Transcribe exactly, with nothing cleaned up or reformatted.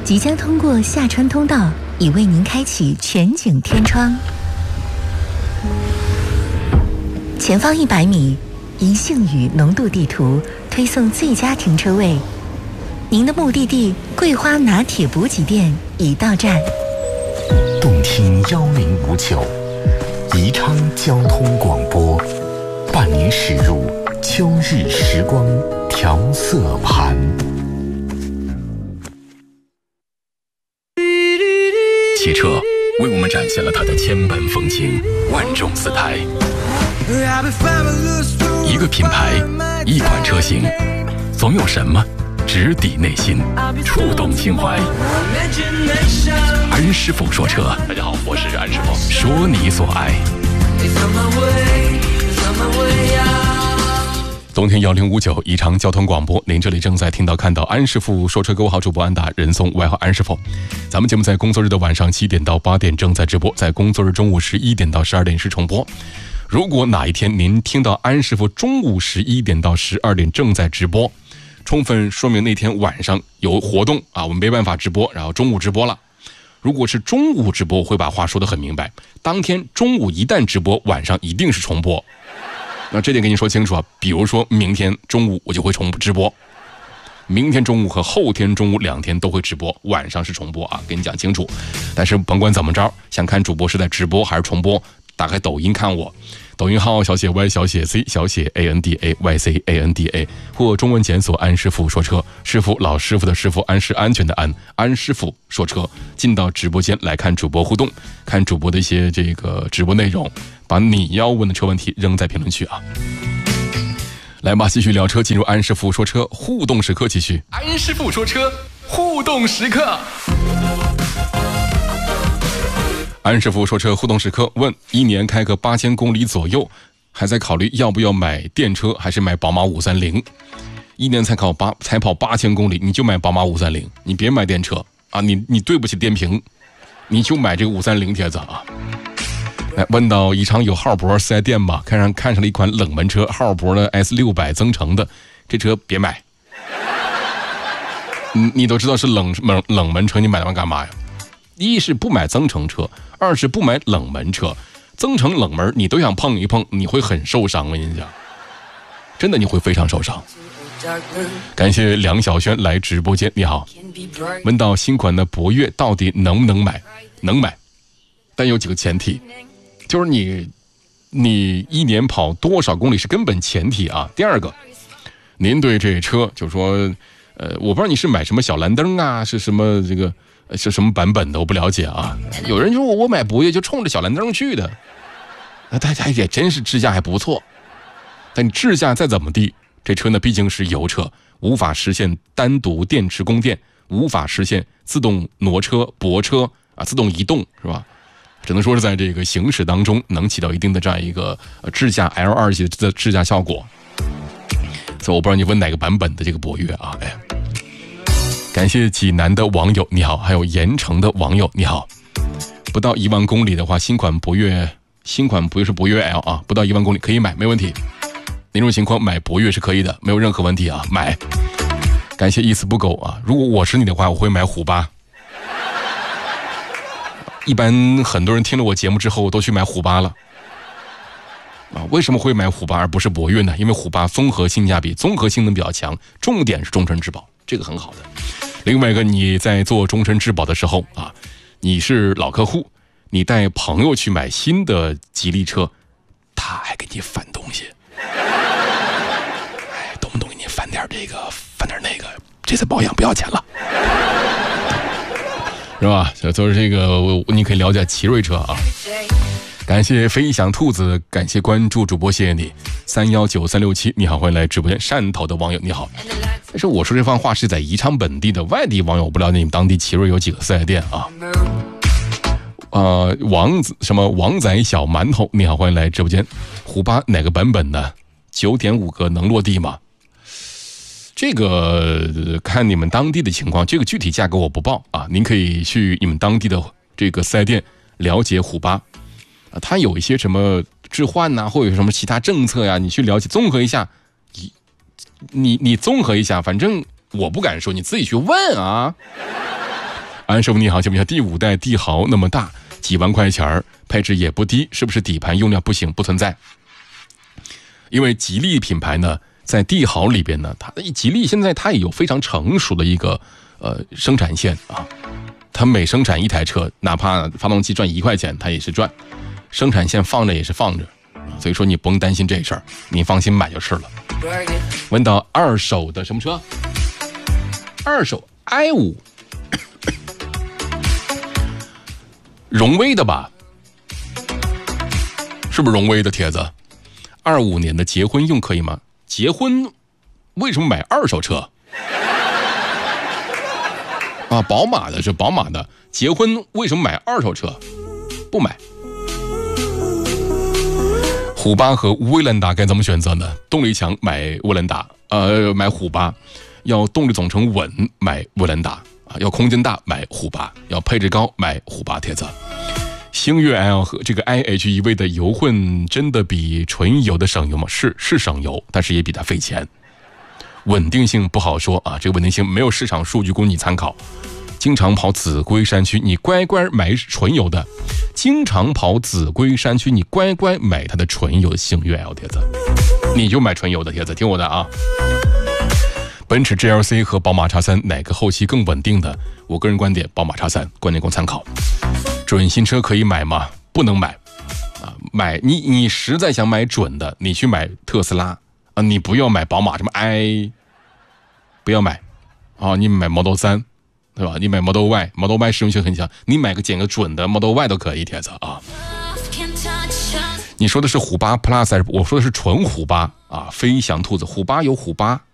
即将通过下穿通道，已为您开启全景天窗。前方一百米，宜兴语浓度地图推送最佳停车位。您的目的地桂花拿铁补给店已到站。 动听幺零五九，宜昌交通广播，伴您驶入秋日时光调色盘。 汽车为我们展现了它的千般风情，万种姿态。一个品牌，一款车型，总有什么直抵内心，触动情怀。安师傅说车，大家好，我是安师傅，说你所爱。冬天幺零五九宜昌交通广播，您这里正在听到看到安师傅说车，各位好，主播安达，人送外号安师傅。咱们节目在工作日的晚上七点到八点正在直播，在工作日中午十一点到十二点是重播。如果哪一天您听到安师傅中午十一点到十二点正在直播，充分说明那天晚上有活动啊，我们没办法直播，然后中午直播了。如果是中午直播，我会把话说得很明白，当天中午一旦直播，晚上一定是重播。那这点跟你说清楚啊，比如说明天中午我就会重直播，明天中午和后天中午两天都会直播，晚上是重播啊，跟你讲清楚。但是甭管怎么着，想看主播是在直播还是重播，打开抖音看我，抖音号小写 Y 小写 C 小写 A N D A Y C A N D A 或中文检索安师傅说车，师傅老师傅的师傅，安是安全的安，安师傅说车，进到直播间来看主播互动，看主播的一些这个直播内容，把你要问的车问题扔在评论区啊。来吧，继续聊车，进入安师傅说车互动时刻，继续安师傅说车互动时刻。安师傅说车互动时刻问：一年开个八千公里左右，还在考虑要不要买电车还是买宝马五三零？一年才考八才跑八千公里，你就买宝马五三零，你别买电车啊！你你对不起电瓶，你就买这个五三零帖子啊！来问到宜昌有浩博四 S 店吗？看上看上了一款冷门车，浩博的 S 六百 增程的，这车别买。你你都知道是冷冷冷门车，你买它干嘛呀？一是不买增程车，二是不买冷门车。增程冷门你都想碰一碰，你会很受伤，我跟你讲，真的你会非常受伤。感谢梁小轩来直播间，你好。问到新款的博越到底能不能买？能买，但有几个前提，就是你你一年跑多少公里是根本前提啊。第二个，您对这车就说呃，我不知道你是买什么小蓝灯啊，是什么这个是什么版本的，我不了解啊。有人说我买博越就冲着小蓝灯去的，那大家也真是智驾还不错，但你智驾再怎么地，这车呢毕竟是油车，无法实现单独电池供电，无法实现自动挪车泊车啊，自动移动，是吧？只能说是在这个行驶当中能起到一定的这样一个智驾 L 二 级的智驾效果。所以我不知道你问哪个版本的这个博越啊。哎，感谢济南的网友你好，还有盐城的网友你好。不到一万公里的话，新款博越新款博越是博越 L 啊，不到一万公里可以买，没问题。那种情况买博越是可以的，没有任何问题啊，买。感谢一丝不苟啊，如果我是你的话，我会买虎八。一般很多人听了我节目之后都去买虎八了啊，为什么会买虎八而不是博越呢？因为虎八综合性价比、综合性能比较强，重点是终身质保，这个很好的。另外一个，你在做终身质保的时候啊，你是老客户，你带朋友去买新的吉利车，他还给你返东西，哎，动不动给你返点这个，返点那个，这次保养不要钱了。是吧？就是这个，你可以了解奇瑞车啊。感谢飞翔兔子，感谢关注主播，谢谢你。三幺九三六七，你好，欢迎来直播间。汕头的网友你好，但是我说这番话是在宜昌本地的外地网友，我不了解你们当地奇瑞有几个四 S 店啊？呃，王子什么王仔小馒头，你好，欢迎来直播间。虎八哪个版本的？九点五个能落地吗？这个看你们当地的情况，这个具体价格我不报啊，您可以去你们当地的这个四 S 店了解虎八啊，它有一些什么置换呐、啊，或者有什么其他政策呀、啊，你去了解综合一下，你你你综合一下，反正我不敢说，你自己去问啊。 安师傅你好，请问一下，第五代帝豪那么大，几万块钱儿，配置也不低，是不是底盘用料不行？不存在。因为吉利品牌呢，在帝豪里边呢，它吉利现在它也有非常成熟的一个呃生产线啊，它每生产一台车，哪怕发动机赚一块钱，它也是赚，生产线放着也是放着，所以说你不用担心这事儿，你放心买就是了。问到二手的什么车？二手 i 五， 荣威的吧？是不是荣威的帖子？二五年的结婚用可以吗？结婚为什么买二手车？啊，宝马的是宝马的，结婚为什么买二手车？不买。虎八和威兰达该怎么选择呢？动力强买威兰达，呃，买虎八；要动力总成稳买威兰达啊；要空间大买虎八；要配置高买虎八。帖子。星越 L 和这个 I H E V 的油混真的比纯油的省油吗？是是省油，但是也比它费钱。稳定性不好说啊，这个稳定性没有市场数据供你参考。经常跑秭归山区，你乖乖买纯油的；经常跑秭归山区，你乖乖买它的纯油星越 L 帖子，你就买纯油的帖子，听我的啊。奔驰 G L C 和宝马 X 三 哪个后期更稳定的？我个人观点，宝马 X 三，观点供参考。准新车可以买吗？不能买啊！买你你实在想买准的，你去买特斯拉啊！你不要买宝马什么 i， 不要买啊！你买 Model 三，对吧？你买 Model Y，Model Y 实用性很强，你买个捡个准的 Model Y 都可以，帖子啊。你说的是虎八 Plus 还是？我说的是纯虎八啊！飞翔兔子，虎八有虎八